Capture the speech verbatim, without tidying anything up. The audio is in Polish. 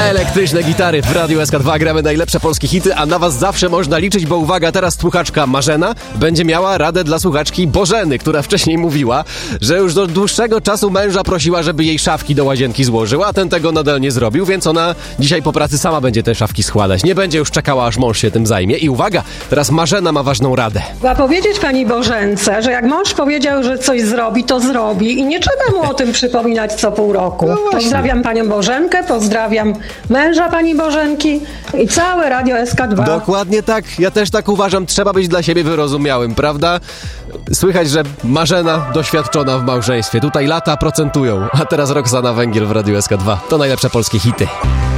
Elektryczne gitary w Radiu S K dwa, gramy najlepsze polskie hity, a na was zawsze można liczyć, bo uwaga, teraz słuchaczka Marzena będzie miała radę dla słuchaczki Bożeny, która wcześniej mówiła, że już do dłuższego czasu męża prosiła, żeby jej szafki do łazienki złożył, a ten tego nadal nie zrobił, więc ona dzisiaj po pracy sama będzie te szafki składać. Nie będzie już czekała, aż mąż się tym zajmie. I uwaga, teraz Marzena ma ważną radę. Trzeba powiedzieć pani Bożence, że jak mąż powiedział, że coś zrobi, to zrobi i nie trzeba mu o tym przypominać co pół roku. No pozdrawiam panią Bożenkę, pozdrawiam męża pani Bożenki i całe Radio S K dwa. Dokładnie tak, ja też tak uważam, trzeba być dla siebie wyrozumiałym, prawda? Słychać, że Marzena doświadczona w małżeństwie, tutaj lata procentują, a teraz Roxana Węgiel w Radiu S K dwa. To najlepsze polskie hity.